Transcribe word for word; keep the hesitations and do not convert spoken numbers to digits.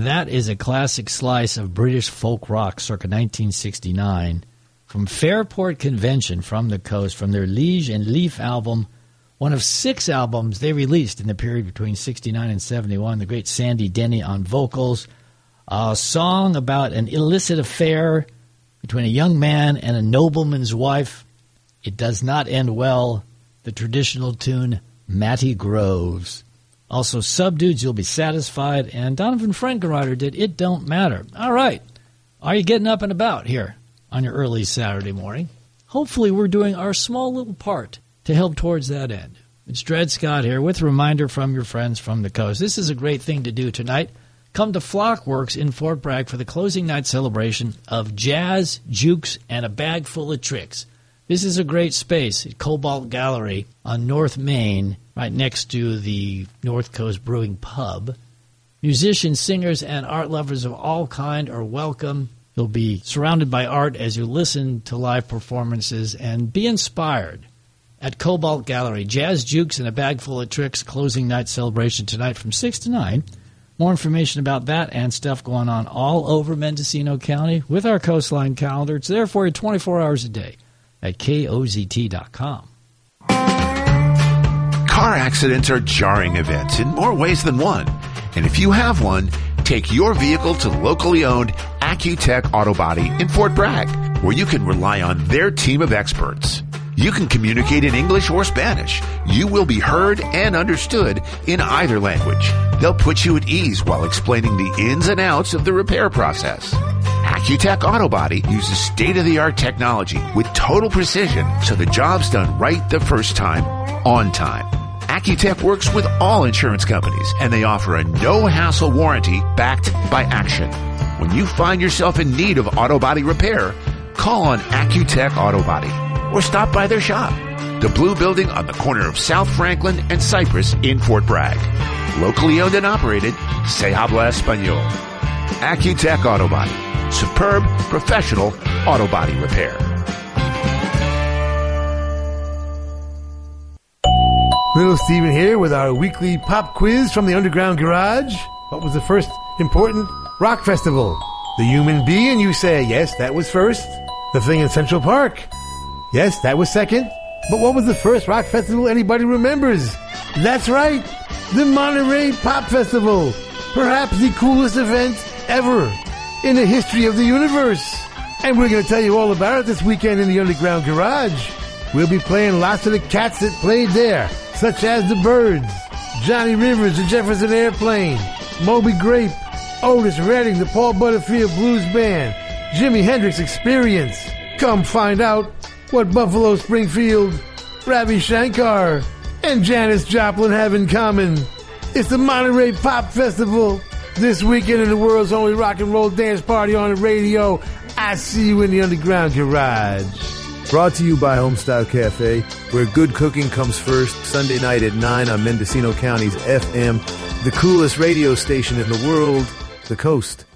That is a classic slice of British folk rock circa nineteen sixty-nine from Fairport Convention from the Coast, from their Liege and Leaf album, one of six albums they released in the period between sixty-nine and seventy-one. The great Sandy Denny on vocals. A song about an illicit affair between a young man and a nobleman's wife. It does not end well. The traditional tune, Matty Groves. Also, Subdudes, You'll Be Satisfied, and Donovan Frankenreiter did It Don't Matter. All right. Are you getting up and about here on your early Saturday morning? Hopefully we're doing our small little part to help towards that end. It's Dred Scott here with a reminder from your friends from the coast. This is a great thing to do tonight. Come to Flockworks in Fort Bragg for the closing night celebration of Jazz, Jukes, and a Bag Full of Tricks. This is a great space at Cobalt Gallery on North Main, right next to the North Coast Brewing Pub. Musicians, singers, and art lovers of all kind are welcome. You'll be surrounded by art as you listen to live performances and be inspired. At Cobalt Gallery, Jazz, Jukes, and a Bag Full of Tricks closing night celebration tonight from six to nine. More information about that and stuff going on all over Mendocino County with our Coastline calendar. It's there for you twenty-four hours a day at K O Z T dot com. Car accidents are jarring events in more ways than one. And if you have one, take your vehicle to locally owned Accutech Auto Body in Fort Bragg, where you can rely on their team of experts. You can communicate in English or Spanish. You will be heard and understood in either language. They'll put you at ease while explaining the ins and outs of the repair process. Accutech Auto Body uses state-of-the-art technology with total precision, so the job's done right the first time, on time. Accutech works with all insurance companies, and they offer a no-hassle warranty backed by action. When you find yourself in need of auto body repair, call on Accutech Auto Body or stop by their shop, the Blue Building on the corner of South Franklin and Cypress in Fort Bragg. Locally owned and operated, Se Habla Español. Accutech Auto Body. Superb, professional auto body repair. Little Steven here with our weekly pop quiz from the Underground Garage. What was the first important rock festival? The Human Bee, and you say, yes, that was first. The Thing in Central Park. Yes, that was second. But what was the first rock festival anybody remembers? That's right, the Monterey Pop Festival. Perhaps the coolest event ever in the history of the universe. And we're going to tell you all about it this weekend in the Underground Garage. We'll be playing lots of the cats that played there, such as the Byrds, Johnny Rivers, the Jefferson Airplane, Moby Grape, Otis Redding, the Paul Butterfield Blues Band, Jimi Hendrix Experience. Come find out what Buffalo Springfield, Ravi Shankar, and Janis Joplin have in common. It's the Monterey Pop Festival, this weekend in the world's only rock and roll dance party on the radio. I see you in the Underground Garage. Brought to you by Homestyle Cafe, where good cooking comes first, Sunday night at nine on Mendocino County's F M, the coolest radio station in the world, The Coast.